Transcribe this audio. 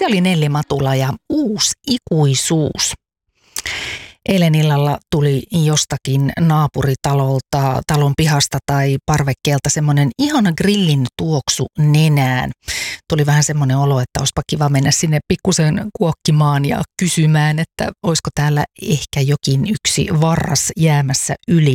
Se oli Nelli Matula ja Uusi ikuisuus. Eilen illalla tuli jostakin naapuritalolta, talon pihasta tai parvekkeelta semmoinen ihana grillin tuoksu nenään. Tuli vähän semmoinen olo, että olisipa kiva mennä sinne pikkusen kuokkimaan ja kysymään, että olisiko täällä ehkä jokin yksi varras jäämässä yli.